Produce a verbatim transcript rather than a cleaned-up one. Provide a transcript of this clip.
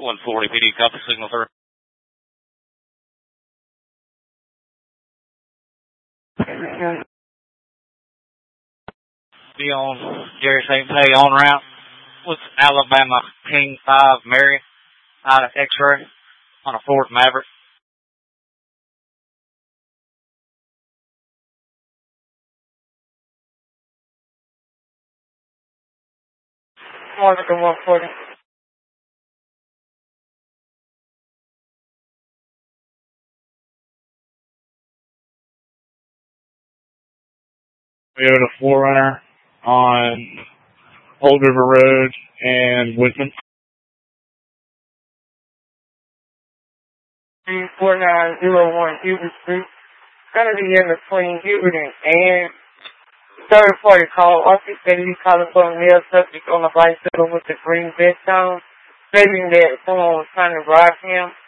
one forty P D, copy signal through. Be on Jerry Saint Pay on route with Alabama King five Mary out of X-ray on a Ford Maverick. Monica one forty. We have a four runner on Old River Road and Woodman. three four nine zero one Hubert Street. Gonna be in between Hubert and third party call. Officer said he calling for a male subject on a bicycle with the green vest on, stating that someone was trying to rob him.